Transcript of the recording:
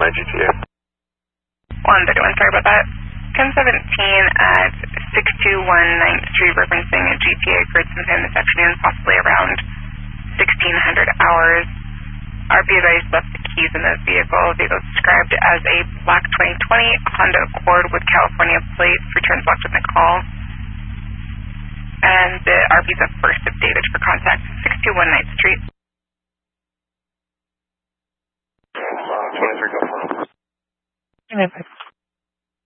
My GTA. 131, sorry about that. 1017 at 621 9th Street, referencing a GTA grid sometime this afternoon, possibly around 1600 hours. RP advised left the keys in the vehicle. Vehicle described as a black 2020 Honda Accord with California plates. Returns locked in the call. And the RP's up first if David for contact 621 9th Street. 23 go for 'em.